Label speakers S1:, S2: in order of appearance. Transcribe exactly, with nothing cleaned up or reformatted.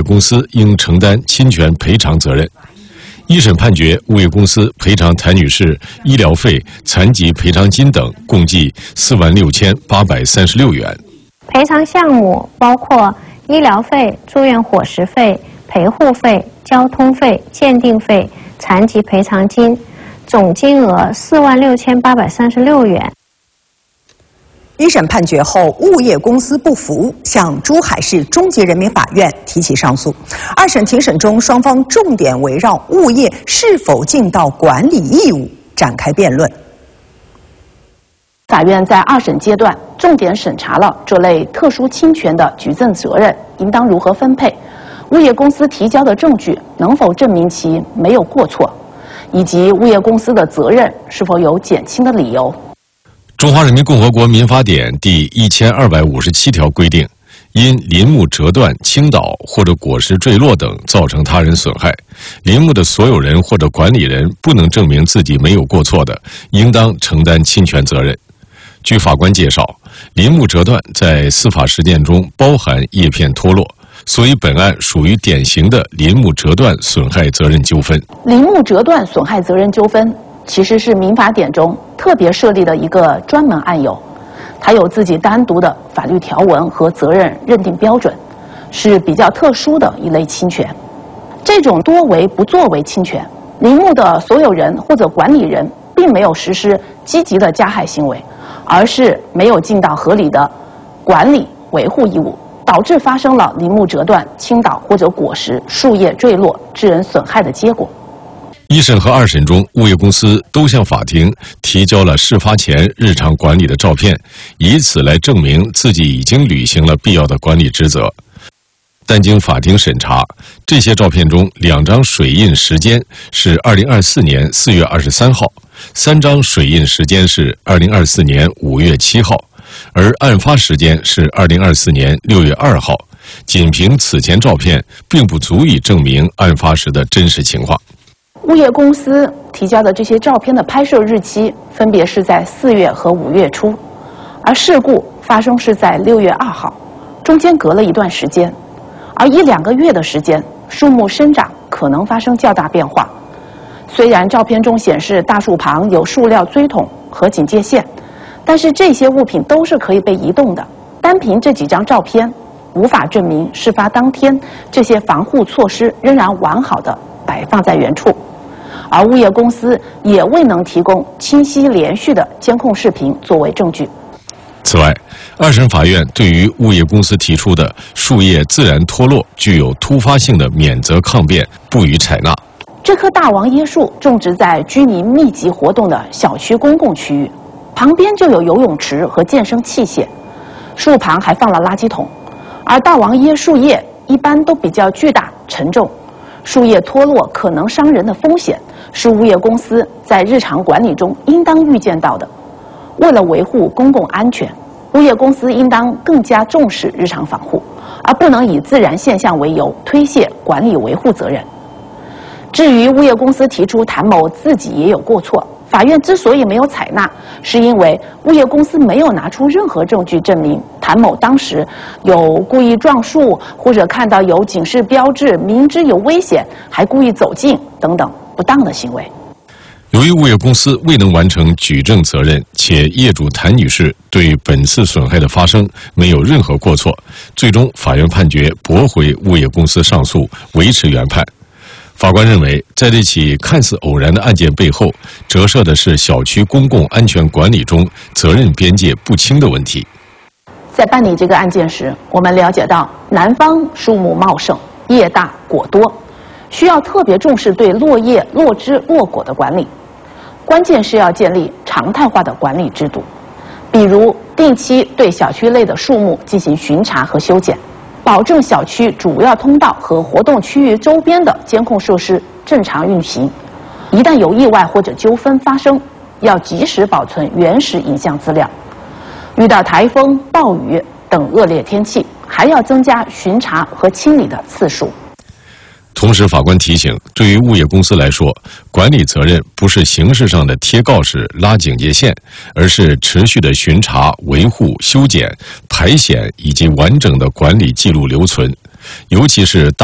S1: 公司应承担侵权赔偿责任。一审判决物业公司赔偿谭女士医疗费、残疾赔偿金等共计四万六千八百三十六元。
S2: 赔偿项目包括医疗费、住院伙食费、陪护费、交通费、鉴定费、残疾赔偿金，总金额四万六千八百三十六元。
S3: 一审判决后，物业公司不服，向珠海市中级人民法院提起上诉。二审庭审中，双方重点围绕物业是否尽到管理义务展开辩论。
S4: 法院在二审阶段重点审查了这类特殊侵权的举证责任应当如何分配，物业公司提交的证据能否证明其没有过错，以及物业公司的责任是否有减轻的理由。
S1: 中华人民共和国民法典第一千二百五十七条规定，因林木折断、倾倒或者果实坠落等造成他人损害，林木的所有人或者管理人不能证明自己没有过错的，应当承担侵权责任。据法官介绍，林木折断在司法实践中包含叶片脱落，所以本案属于典型的林木折断损害责任纠纷。
S4: 林木折断损害责任纠纷其实是民法典中特别设立的一个专门案由，它有自己单独的法律条文和责任认定标准，是比较特殊的一类侵权。这种多为不作为侵权，林木的所有人或者管理人并没有实施积极的加害行为，而是没有尽到合理的管理维护义务，导致发生了林木折断、倾倒或者果实、树叶坠落致人损害的结果。
S1: 一审和二审中，物业公司都向法庭提交了事发前日常管理的照片，以此来证明自己已经履行了必要的管理职责。但经法庭审查，这些照片中两张水印时间是二零二四年四月二十三号，三张水印时间是二零二四年五月七号，而案发时间是二零二四年六月二号。仅凭此前照片，并不足以证明案发时的真实情况。
S4: 物业公司提交的这些照片的拍摄日期分别是在四月和五月初，而事故发生是在六月二号，中间隔了一段时间，而一两个月的时间，树木生长可能发生较大变化。虽然照片中显示大树旁有塑料锥桶和警戒线，但是这些物品都是可以被移动的，单凭这几张照片，无法证明事发当天这些防护措施仍然完好的摆放在原处。而物业公司也未能提供清晰连续的监控视频作为证据。
S1: 此外，二审法院对于物业公司提出的树叶自然脱落具有突发性的免责抗辩不予采纳。
S4: 这棵大王椰树种植在居民密集活动的小区公共区域，旁边就有游泳池和健身器械，树旁还放了垃圾桶。而大王椰树叶一般都比较巨大沉重，树叶脱落可能伤人的风险是物业公司在日常管理中应当预见到的。为了维护公共安全，物业公司应当更加重视日常防护，而不能以自然现象为由推卸管理维护责任。至于物业公司提出谭某自己也有过错，法院之所以没有采纳，是因为物业公司没有拿出任何证据证明谭某当时有故意撞树，或者看到有警示标志，明知有危险还故意走近等等不当的行为。
S1: 由于物业公司未能完成举证责任，且业主谭女士对本次损害的发生没有任何过错，最终法院判决驳回物业公司上诉，维持原判。法官认为，在这起看似偶然的案件背后，折射的是小区公共安全管理中责任边界不清的问题。
S4: 在办理这个案件时，我们了解到，南方树木茂盛，叶大果多，需要特别重视对落叶、落枝、落果的管理。关键是要建立常态化的管理制度，比如定期对小区内的树木进行巡查和修剪，保证小区主要通道和活动区域周边的监控设施正常运行。一旦有意外或者纠纷发生，要及时保存原始影像资料。遇到台风、暴雨等恶劣天气，还要增加巡查和清理的次数。
S1: 同时，法官提醒，对于物业公司来说，管理责任不是形式上的贴告示、拉警戒线，而是持续的巡查、维护、修剪、排险以及完整的管理记录留存，尤其是大